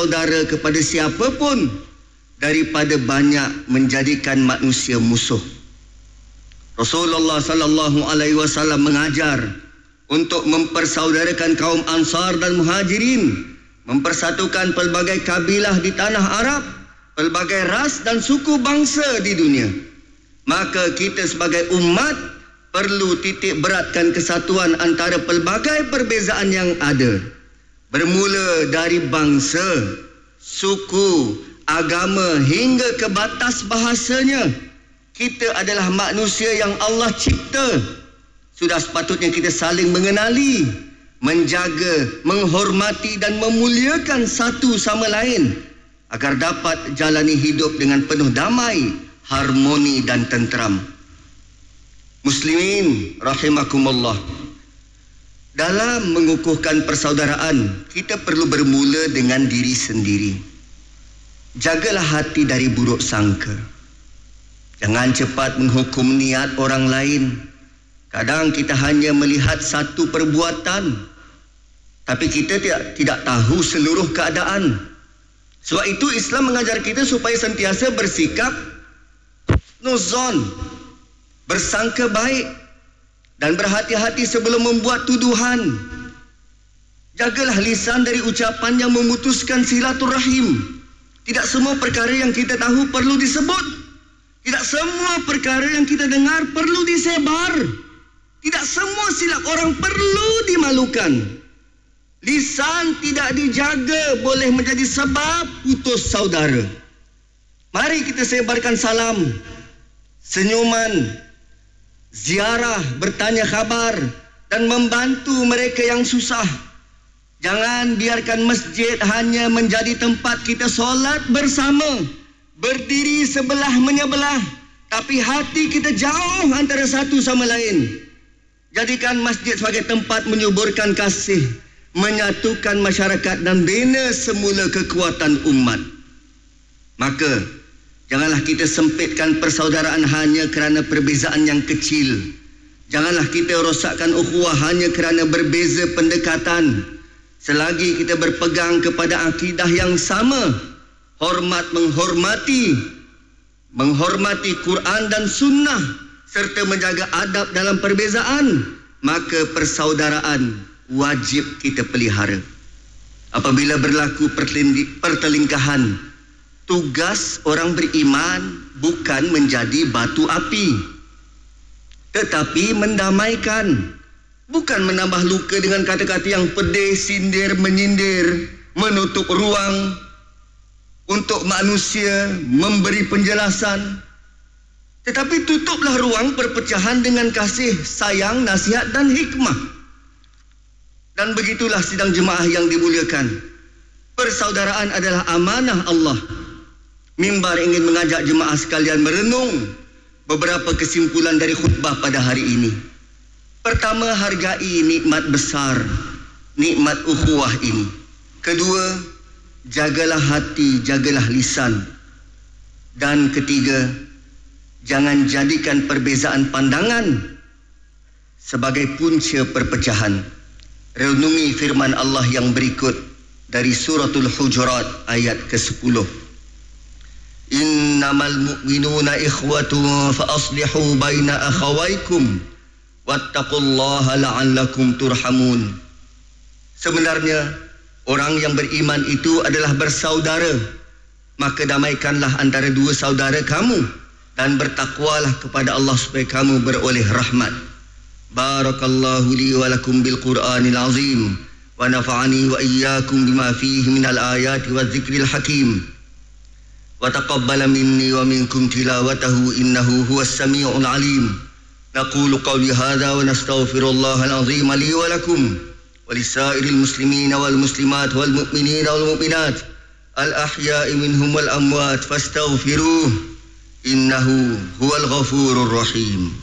bersaudara kepada siapa pun daripada banyak menjadikan manusia musuh. Rasulullah sallallahu alaihi wasallam mengajar untuk mempersaudarakan kaum Ansar dan Muhajirin, mempersatukan pelbagai kabilah di tanah Arab, pelbagai ras dan suku bangsa di dunia. Maka kita sebagai umat perlu titik beratkan kesatuan antara pelbagai perbezaan yang ada. Bermula dari bangsa, suku, agama hingga ke batas bahasanya. Kita adalah manusia yang Allah cipta. Sudah sepatutnya kita saling mengenali, menjaga, menghormati dan memuliakan satu sama lain agar dapat jalani hidup dengan penuh damai, harmoni dan tenteram. Muslimin rahimakumullah. Dalam mengukuhkan persaudaraan, kita perlu bermula dengan diri sendiri. Jagalah hati dari buruk sangka. Jangan cepat menghukum niat orang lain. Kadang kita hanya melihat satu perbuatan, tapi kita tidak tahu seluruh keadaan. Sebab itu Islam mengajar kita supaya sentiasa bersikap nuzon, bersangka baik dan berhati-hati sebelum membuat tuduhan. Jagalah lisan dari ucapan yang memutuskan silaturahim. Tidak semua perkara yang kita tahu perlu disebut. Tidak semua perkara yang kita dengar perlu disebar. Tidak semua silap orang perlu dimalukan. Lisan tidak dijaga boleh menjadi sebab putus saudara. Mari kita sebarkan salam, senyuman, ziarah, bertanya khabar dan membantu mereka yang susah. Jangan biarkan masjid hanya menjadi tempat kita solat bersama, berdiri sebelah menyebelah, tapi hati kita jauh antara satu sama lain. Jadikan masjid sebagai tempat menyuburkan kasih, menyatukan masyarakat dan bina semula kekuatan umat. Maka janganlah kita sempitkan persaudaraan hanya kerana perbezaan yang kecil. Janganlah kita rosakkan ukhuwah hanya kerana berbeza pendekatan. Selagi kita berpegang kepada akidah yang sama, menghormati Quran dan sunnah serta menjaga adab dalam perbezaan, maka persaudaraan wajib kita pelihara. Apabila berlaku pertelingkahan, tugas orang beriman bukan menjadi batu api, tetapi mendamaikan. Bukan menambah luka dengan kata-kata yang pedih, sindir, menyindir, menutup ruang untuk manusia memberi penjelasan. Tetapi tutuplah ruang perpecahan dengan kasih, sayang, nasihat dan hikmah. Dan begitulah sidang jemaah yang dimuliakan. Persaudaraan adalah amanah Allah. Mimbar ingin mengajak jemaah sekalian merenung beberapa kesimpulan dari khutbah pada hari ini. Pertama, hargai nikmat besar, nikmat ukhuwah ini. Kedua, jagalah hati, jagalah lisan. Dan ketiga, jangan jadikan perbezaan pandangan sebagai punca perpecahan. Renungi firman Allah yang berikut dari suratul Hujurat ayat ke-10. Innamal mu'minuna ikhwatun fa aslihu baina akhawaykum wattaqullaha la'allakum turhamun. Sebenarnya orang yang beriman itu adalah bersaudara, maka damaikanlah antara dua saudara kamu dan bertakwalah kepada Allah supaya kamu beroleh rahmat. Barakallahu li wa lakum bil Qur'anil azim wa nafa'ani wa iyyakum bima fihi minal ayati wadh-dhikril hakim wa taqabbala minni wa minkum tilawatahu innahu huwas sami'ul alim. نقول قولي هذا ونستغفر الله العظيم لي ولكم ولسائر المسلمين والمسلمات والمؤمنين والمؤمنات الأحياء منهم والأموات فاستغفروه إنه هو الغفور الرحيم.